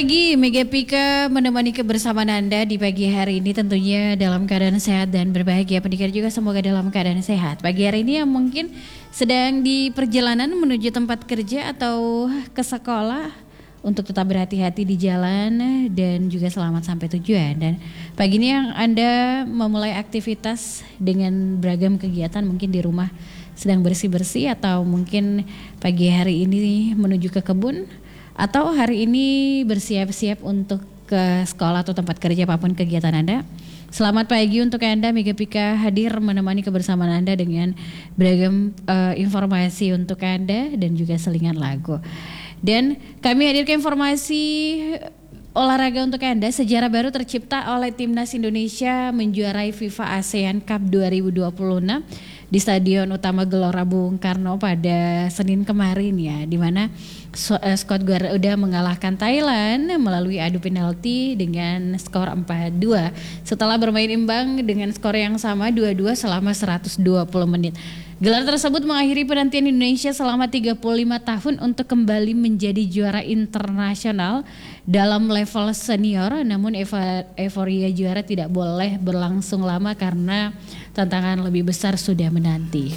Pagi, Mega Pika menemani kebersamaan Anda di pagi hari ini tentunya dalam keadaan sehat dan berbahagia. Pendengar juga semoga dalam keadaan sehat. Pagi hari ini yang mungkin sedang di perjalanan menuju tempat kerja atau ke sekolah untuk tetap berhati-hati di jalan dan juga selamat sampai tujuan. Dan pagi ini yang Anda memulai aktivitas dengan beragam kegiatan mungkin di rumah sedang bersih-bersih atau mungkin pagi hari ini menuju ke kebun atau hari ini bersiap-siap untuk ke sekolah atau tempat kerja apapun kegiatan Anda. Selamat pagi untuk Anda, Mega Pika hadir menemani kebersamaan Anda dengan beragam informasi untuk Anda dan juga selingan lagu. Dan kami hadirkan informasi olahraga untuk Anda. Sejarah baru tercipta oleh Timnas Indonesia menjuarai FIFA ASEAN Cup 2026 di Stadion Utama Gelora Bung Karno pada Senin kemarin ya, di mana Scott Garuda mengalahkan Thailand melalui adu penalti dengan skor 4-2 setelah bermain imbang dengan skor yang sama 2-2 selama 120 menit. Gelar tersebut mengakhiri penantian Indonesia selama 35 tahun untuk kembali menjadi juara internasional dalam level senior. Namun euforia juara tidak boleh berlangsung lama karena tantangan lebih besar sudah menanti.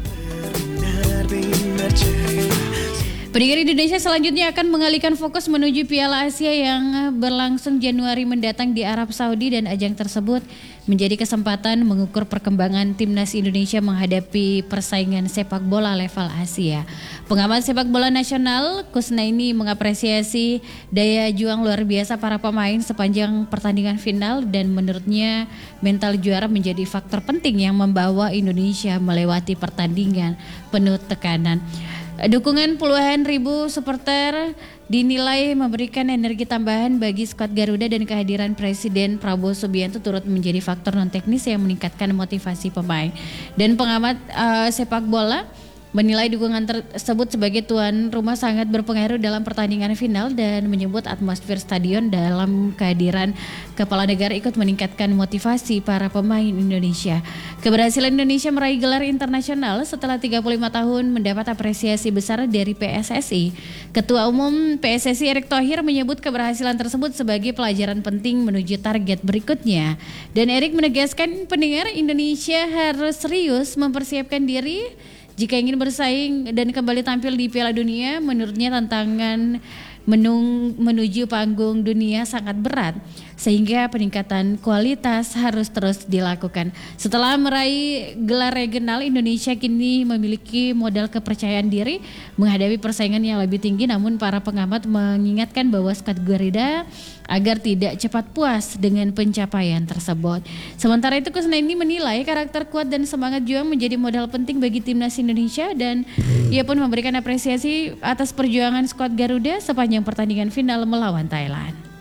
Pendengar Indonesia selanjutnya akan mengalihkan fokus menuju Piala Asia yang berlangsung Januari mendatang di Arab Saudi, dan ajang tersebut menjadi kesempatan mengukur perkembangan timnas Indonesia menghadapi persaingan sepak bola level Asia. Pengamat sepak bola nasional Kusnaini mengapresiasi daya juang luar biasa para pemain sepanjang pertandingan final, dan menurutnya mental juara menjadi faktor penting yang membawa Indonesia melewati pertandingan penuh tekanan. Dukungan puluhan ribu supporter dinilai memberikan energi tambahan bagi skuad Garuda, dan kehadiran Presiden Prabowo Subianto turut menjadi faktor non teknis yang meningkatkan motivasi pemain. Dan pengamat sepak bola menilai dukungan tersebut sebagai tuan rumah sangat berpengaruh dalam pertandingan final, dan menyebut atmosfer stadion dalam kehadiran kepala negara ikut meningkatkan motivasi para pemain Indonesia. Keberhasilan Indonesia meraih gelar internasional setelah 35 tahun mendapat apresiasi besar dari PSSI. Ketua Umum PSSI Erick Thohir menyebut keberhasilan tersebut sebagai pelajaran penting menuju target berikutnya. Dan Erick menegaskan pendengar Indonesia harus serius mempersiapkan diri jika ingin bersaing dan kembali tampil di Piala Dunia. Menurutnya tantangan menuju panggung dunia sangat berat, sehingga peningkatan kualitas harus terus dilakukan. Setelah meraih gelar regional, Indonesia kini memiliki modal kepercayaan diri menghadapi persaingan yang lebih tinggi. Namun para pengamat mengingatkan bahwa skuad Garuda agar tidak cepat puas dengan pencapaian tersebut. Sementara itu Kusnaini menilai karakter kuat dan semangat juang menjadi modal penting bagi timnas Indonesia, dan ia pun memberikan apresiasi atas perjuangan skuad Garuda sepanjang pertandingan final melawan Thailand.